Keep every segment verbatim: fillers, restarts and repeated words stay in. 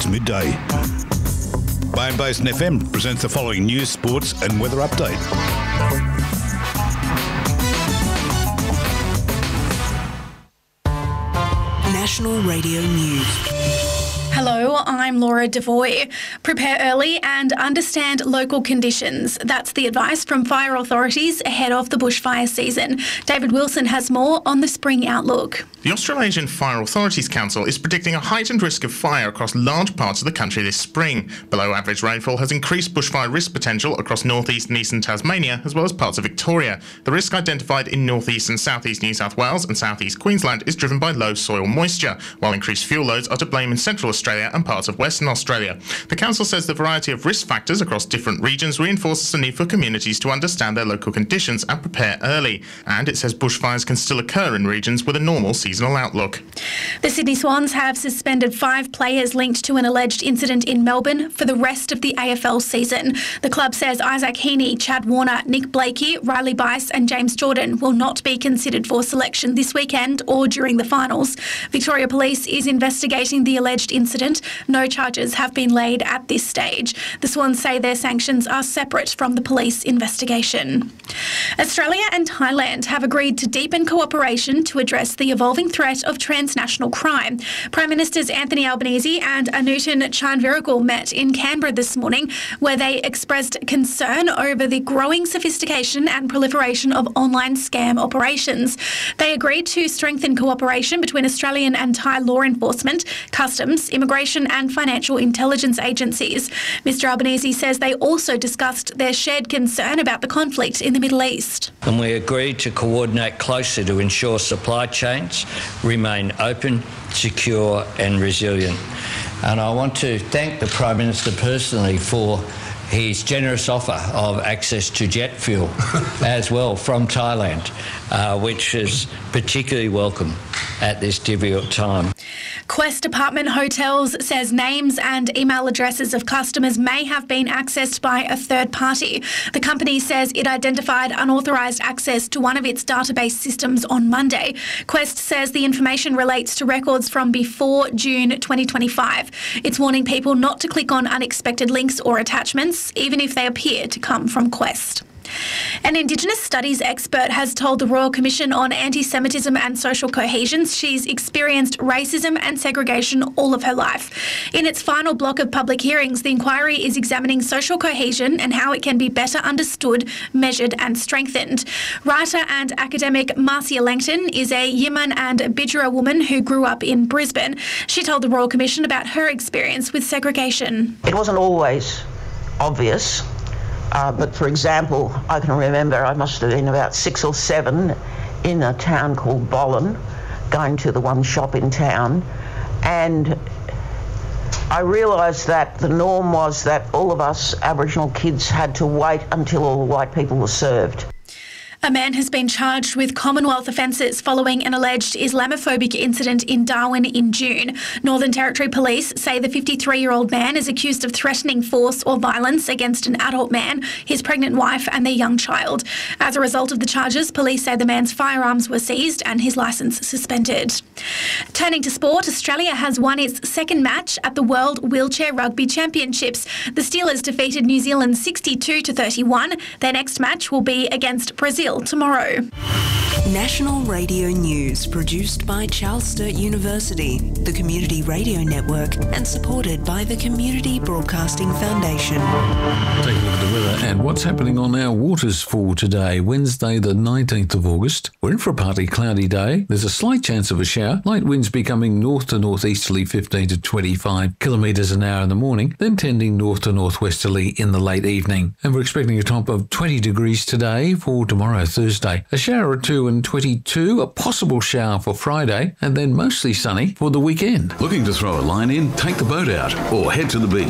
midday. Byron Basin F M presents the following news, sports and weather update. National Radio News. Hello, I'm Laura Devoy. Prepare early and understand local conditions. That's the advice from fire authorities ahead of the bushfire season. David Wilson has more on the spring outlook. The Australasian Fire Authorities Council is predicting a heightened risk of fire across large parts of the country this spring. Below average rainfall has increased bushfire risk potential across northeast and eastern Tasmania, as well as parts of Victoria. The risk identified in northeast and southeast New South Wales and southeast Queensland is driven by low soil moisture, while increased fuel loads are to blame in central Australia and parts of Western Australia. The council says the variety of risk factors across different regions reinforces the need for communities to understand their local conditions and prepare early. And it says bushfires can still occur in regions with a normal seasonal outlook. The Sydney Swans have suspended five players linked to an alleged incident in Melbourne for the rest of the A F L season. The club says Isaac Heaney, Chad Warner, Nick Blakey, Riley Bice and James Jordan will not be considered for selection this weekend or during the finals. Victoria Police is investigating the alleged incident. No charges have been laid at this stage. The Swans say their sanctions are separate from the police investigation. Australia and Thailand have agreed to deepen cooperation to address the evolving threat of transnational crime. Prime Ministers Anthony Albanese and Anutin Chanvirakul met in Canberra this morning, where they expressed concern over the growing sophistication and proliferation of online scam operations. They agreed to strengthen cooperation between Australian and Thai law enforcement, customs, immigration and financial intelligence agencies. Mister Albanese says they also discussed their shared concern about the conflict in the Middle East. And we agreed to coordinate closely to ensure supply chains remain open, secure and resilient. And I want to thank the Prime Minister personally for his generous offer of access to jet fuel as well from Thailand, uh, which is particularly welcome at this difficult time. Quest Apartment Hotels says names and email addresses of customers may have been accessed by a third party. The company says it identified unauthorised access to one of its database systems on Monday. Quest says the information relates to records from before June twenty twenty-five. It's warning people not to click on unexpected links or attachments, even if they appear to come from Quest. An Indigenous studies expert has told the Royal Commission on Anti-Semitism and Social Cohesion she's experienced racism and segregation all of her life. In its final block of public hearings, the inquiry is examining social cohesion and how it can be better understood, measured and strengthened. Writer and academic Marcia Langton is a Yiman and Bidjara woman who grew up in Brisbane. She told the Royal Commission about her experience with segregation. It wasn't always obvious. Uh, but for example, I can remember I must have been about six or seven in a town called Bollin, going to the one shop in town, and I realised that the norm was that all of us Aboriginal kids had to wait until all the white people were served. A man has been charged with Commonwealth offences following an alleged Islamophobic incident in Darwin in June. Northern Territory Police say the fifty-three-year-old man is accused of threatening force or violence against an adult man, his pregnant wife and their young child. As a result of the charges, police say the man's firearms were seized and his licence suspended. Turning to sport, Australia has won its second match at the World Wheelchair Rugby Championships. The Steelers defeated New Zealand sixty-two to thirty-one. Their next match will be against Brazil tomorrow. National Radio News, produced by Charles Sturt University, the Community Radio Network, and supported by the Community Broadcasting Foundation. Take a look at the weather and what's happening on our waters for today, Wednesday the nineteenth of August. We're in for a partly cloudy day. There's a slight chance of a shower. Light winds becoming north to northeasterly fifteen to twenty-five kilometres an hour in the morning, then tending north to northwesterly in the late evening. And we're expecting a top of twenty degrees today for tomorrow, Thursday. A shower or two and twenty-two, a possible shower for Friday, and then mostly sunny for the weekend. Looking to throw a line in, take the boat out, or head to the beach.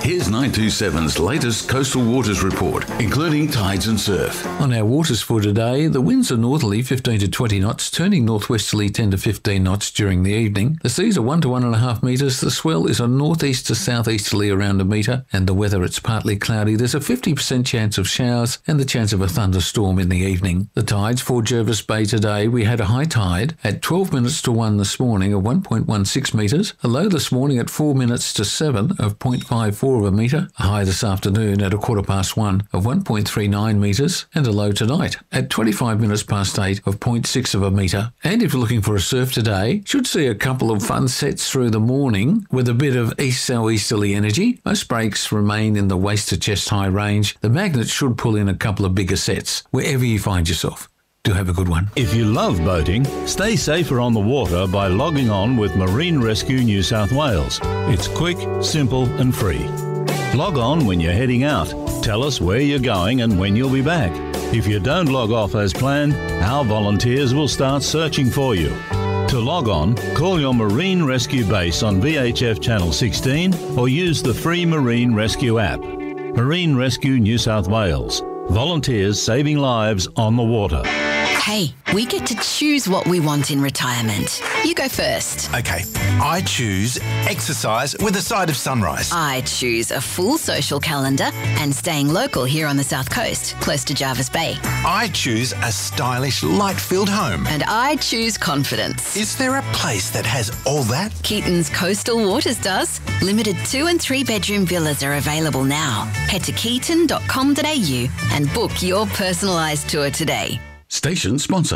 Here's nine two seven's latest coastal waters report, including tides and surf. On our waters for today, the winds are northerly fifteen to twenty knots, turning northwesterly ten to fifteen knots during the evening. The seas are one to one and a half metres. The swell is a northeast to southeasterly around a metre, and the weather, it's partly cloudy. There's a fifty percent chance of showers and the chance of a thunderstorm in the evening. The tides for Jervis Bay today, we had a high tide at twelve minutes to one this morning of one point one six metres, a low this morning at four minutes to seven of zero point five four of a metre, a high this afternoon at a quarter past one of one point three nine metres, and a low tonight at twenty-five minutes past eight of zero point six of a metre. And if you're looking for a surf today, should see a couple of fun sets through the morning with a bit of east-southeasterly energy. Most breaks remain in the waist to chest high range. The magnet should pull in a couple of bigger sets wherever you find yourself. Do have a good one. If you love boating, stay safer on the water by logging on with Marine Rescue New South Wales. It's quick, simple and free. Log on when you're heading out. Tell us where you're going and when you'll be back. If you don't log off as planned, our volunteers will start searching for you. To log on, call your Marine Rescue base on V H F Channel sixteen or use the free Marine Rescue app. Marine Rescue New South Wales. Volunteers saving lives on the water. Hey, we get to choose what we want in retirement. You go first. Okay, I choose exercise with a side of sunrise. I choose a full social calendar and staying local here on the South Coast, close to Jervis Bay. I choose a stylish, light-filled home. And I choose confidence. Is there a place that has all that? Keaton's Coastal Waters does. Limited two and three bedroom villas are available now. Head to keaton dot com dot a u and book your personalised tour today. Station sponsor.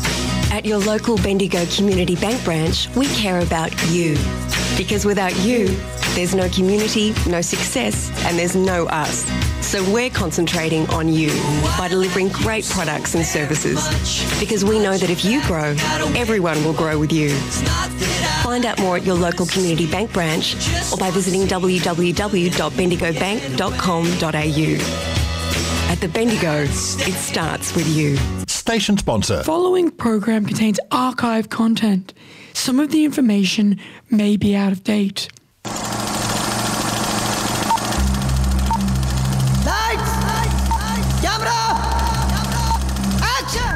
At your local Bendigo Community Bank branch, we care about you. Because without you, there's no community, no success, and there's no us. So we're concentrating on you by delivering great products and services. Because we know that if you grow, everyone will grow with you. Find out more at your local Community Bank branch or by visiting w w w dot bendigo bank dot com dot a u. At the Bendigo, it starts with you. Station sponsor. Following program contains archive content. Some of the information may be out of date. Lights! Camera! Action!